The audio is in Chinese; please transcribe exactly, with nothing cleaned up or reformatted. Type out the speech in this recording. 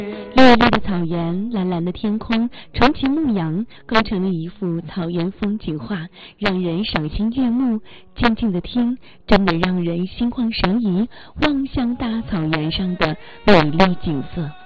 绿绿的草原，蓝蓝的天空，重骑牧羊，构成了一幅草原风景画，让人赏心悦目。静静的听，真的让人心旷神怡，望向大草原上的美丽景色。